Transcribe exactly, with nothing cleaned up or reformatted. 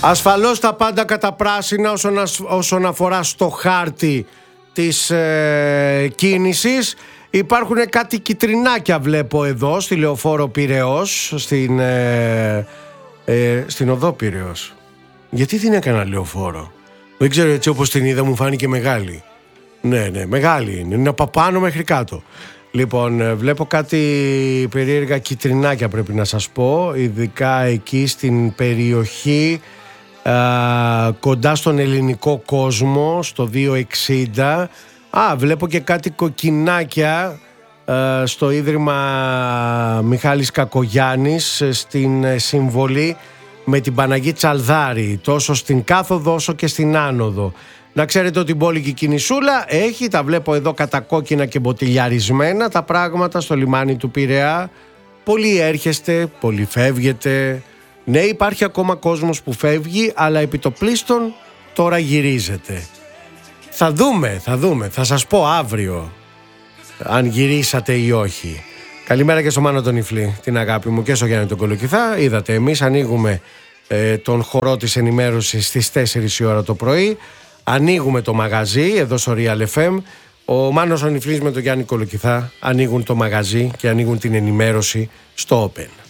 Ασφαλώς τα πάντα κατά πράσινα όσον, ασ, όσον αφορά στο χάρτη της ε, κίνησης. Υπάρχουν κάτι κιτρινάκια βλέπω εδώ στη Λεωφόρο Πειραιώς, στην, ε, ε, στην οδό Πειραιώς. Γιατί την έκανα λεωφόρο? Δεν ξέρω, έτσι όπως την είδα μου φάνηκε μεγάλη. Ναι, ναι, μεγάλη είναι. Είναι από πάνω μέχρι κάτω. Λοιπόν, βλέπω κάτι περίεργα κιτρινάκια πρέπει να σας πω. Ειδικά εκεί στην περιοχή α, κοντά στον Ελληνικό Κόσμο, στο δύο εξήντα. Α, βλέπω και κάτι κοκκινάκια α, στο Ίδρυμα Μιχάλης Κακογιάννης, στην συμβολή με την Παναγή Τσαλδάρη, τόσο στην κάθοδο όσο και στην άνοδο. Να ξέρετε ότι η μπόλικη κινησούλα έχει, τα βλέπω εδώ κατακόκκινα και μποτιλιαρισμένα τα πράγματα στο λιμάνι του Πειραιά. Πολλοί έρχεστε, πολλοί φεύγετε. Ναι, υπάρχει ακόμα κόσμος που φεύγει, αλλά επί το πλείστον τώρα γυρίζετε. Θα δούμε, θα δούμε, θα σας πω αύριο αν γυρίσατε ή όχι. Καλημέρα και στο Μάνο τον Ιφλή, την αγάπη μου, και στο Γιάννη τον Κολοκυθά. Είδατε, εμείς ανοίγουμε ε, τον χορό της ενημέρωσης στις τέσσερις η ώρα το πρωί. Ανοίγουμε το μαγαζί εδώ στο Real εφ εμ. Ο Μάνος ο Νιφλής με τον Γιάννη Κολοκυθά ανοίγουν το μαγαζί και ανοίγουν την ενημέρωση στο Open.